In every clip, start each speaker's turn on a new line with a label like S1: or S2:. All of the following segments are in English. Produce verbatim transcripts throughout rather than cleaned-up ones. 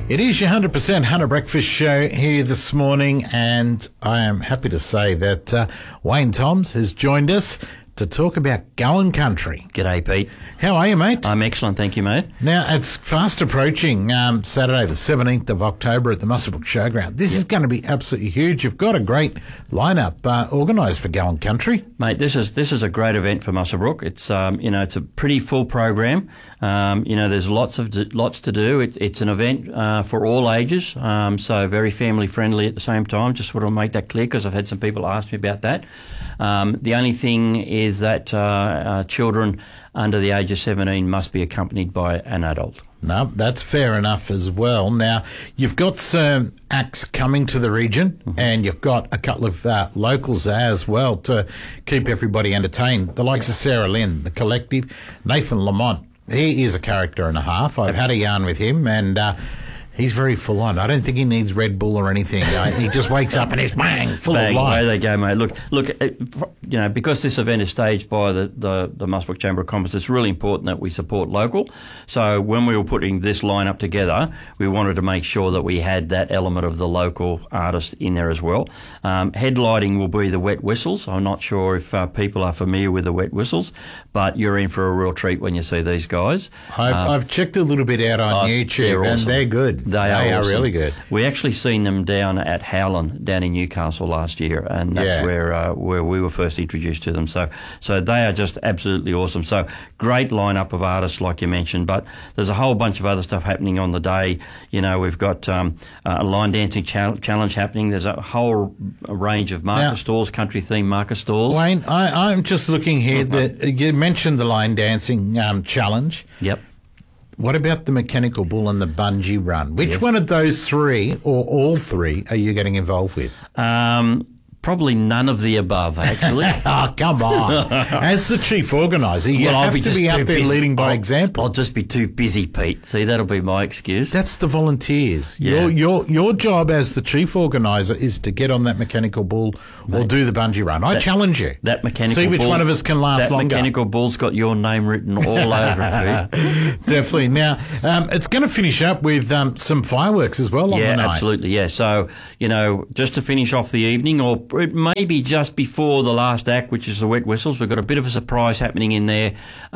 S1: It is your one hundred percent Hunter Breakfast Show here this morning, and I am happy to say that uh, Wayne Toms has joined us to talk about Going Country.
S2: G'day, Pete.
S1: How are you, mate?
S2: I'm excellent, thank you, mate.
S1: Now, it's fast approaching um, Saturday the seventeenth of October at the Muswellbrook Showground. This yep. is going to be absolutely huge. You've got a great lineup uh, organised for Going Country.
S2: Mate, this is this is a great event for Muswellbrook. It's um, you know it's a pretty full program. Um, you know, there's lots of lots to do. It, it's an event uh, for all ages, um, so very family friendly at the same time. Just want to make that clear because I've had some people ask me about that. Um, the only thing is that uh, uh, children under the age of seventeen must be accompanied by an adult.
S1: No, that's fair enough as well. Now, you've got some acts coming to the region, mm-hmm. and you've got a couple of uh, locals there as well to keep everybody entertained. The likes of Sarah Lynn, The Collective, Nathan Lamont. He is a character and a half. I've had a yarn with him, and uh, he's very full on. I don't think he needs Red Bull or anything. Uh, he just wakes up and he's bang, full
S2: bang,
S1: of life.
S2: Away they go, mate. Look, look. It, you know, because this event is staged by the the, the Muswellbrook Chamber of Commerce, it's really important that we support local. So when we were putting this lineup together, we wanted to make sure that we had that element of the local artists in there as well. Um, headlighting will be the Wet Whistles. I'm not sure if uh, people are familiar with the Wet Whistles, but you're in for a real treat when you see these guys.
S1: I've, um, I've checked a little bit out on uh, YouTube,
S2: they're
S1: and
S2: awesome.
S1: they're good.
S2: They,
S1: they
S2: are,
S1: are
S2: awesome.
S1: really good.
S2: We actually seen them down at Howland, down in Newcastle last year, and that's
S1: yeah.
S2: where uh, where we were first introduced to them. So, so they are just absolutely awesome. So, great lineup of artists, like you mentioned. But there's a whole bunch of other stuff happening on the day. You know, we've got um, a line dancing cha- challenge happening. There's a whole range of market now, stalls, country themed market stalls.
S1: Wayne, I, I'm just looking here. That you mentioned the line dancing um, challenge.
S2: Yep.
S1: What about the mechanical bull and the bungee run? Which
S2: yeah.
S1: one of those three, or all three, are you getting involved with?
S2: Um, probably none of the above, actually.
S1: Oh, come on. As the chief organiser, you
S2: well,
S1: have to be out there
S2: busy.
S1: leading by
S2: I'll,
S1: example.
S2: I'll just be too busy, Pete. See, that'll be my excuse.
S1: That's the volunteers.
S2: Yeah.
S1: Your, your, your job as the chief organiser is to get on that mechanical bull or
S2: Mate,
S1: do the bungee run. I
S2: that,
S1: challenge you.
S2: That mechanical
S1: See which
S2: bull,
S1: one of us can last
S2: that
S1: longer.
S2: That mechanical bull's got your name written all over it, Pete.
S1: Definitely. Now, um, it's going to finish up with um, some fireworks as well on
S2: yeah,
S1: the night.
S2: Yeah, absolutely, yeah. So, you know, just to finish off the evening, or it may be just before the last act, which is the Wet Whistles, we've got a bit of a surprise happening in there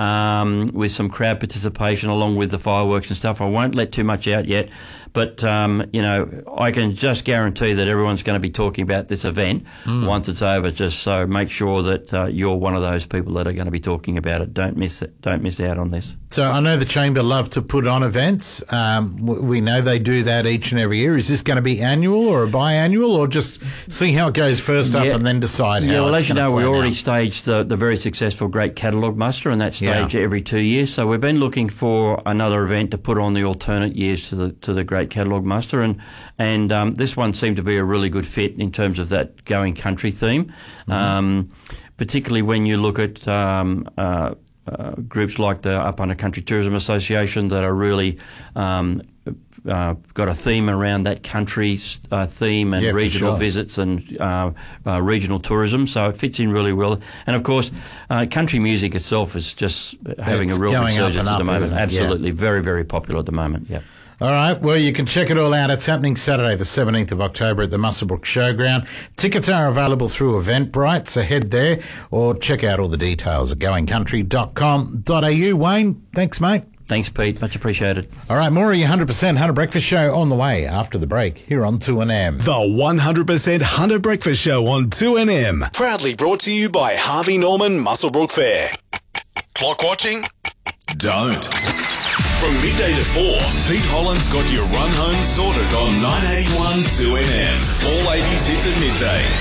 S2: um, with some crowd participation along with the fireworks and stuff. I won't let too much out yet, but, um, you know, I can just guarantee that everyone's going to be talking about this event mm. once it's over, just so make sure that uh, you're one of those people that are going to be talking about it. Don't miss it. Don't miss out on this.
S1: So I know the Chamber love to put on events. Um, we know they do that each and every year. Is this going to be annual or a biannual, or just see how it goes first up yeah. and then decide
S2: yeah,
S1: how
S2: well,
S1: it's
S2: as you know, we already
S1: out.
S2: staged the, the very successful Great Catalogue Muster, and that's staged
S1: yeah.
S2: every two years. So we've been looking for another event to put on the alternate years to the to the Great Catalogue Muster, and and um, this one seemed to be a really good fit in terms of that Going Country theme, mm-hmm. um, particularly when you look at um, uh, uh, groups like the Up Under Country Tourism Association that are really um, Uh, got a theme around that country uh, theme and
S1: yeah,
S2: regional
S1: sure.
S2: visits and uh, uh, regional tourism, so it fits in really well. And of course, uh, country music itself is just having
S1: it's
S2: a real resurgence
S1: up,
S2: at the moment. Absolutely,
S1: yeah.
S2: very, very popular at the moment. Yeah.
S1: All right, well, you can check it all out. It's happening Saturday, the seventeenth of October at the Muswellbrook Showground. Tickets are available through Eventbrite, so head there or check out all the details at going country dot com dot a u. Wayne, thanks, mate.
S2: Thanks, Pete. Much appreciated.
S1: All right, more of your one hundred percent Hunter Breakfast Show on the way after the break here on two N M.
S3: The one hundred percent Hunter Breakfast Show on two N M. Proudly brought to you by Harvey Norman Muswellbrook Fair. Clock watching? Don't. From midday to four, Pete Holland's got your run home sorted on nine eighty-one two N M. All eighties hits at midday.